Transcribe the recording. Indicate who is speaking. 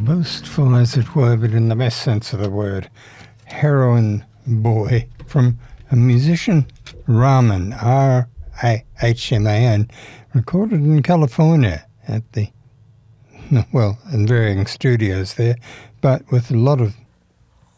Speaker 1: boastful, as it were, but in the best sense of the word, Heroin Boy, from a musician, Rahman, R-A-H-M-A-N, recorded in California at in varying studios there, but with a lot of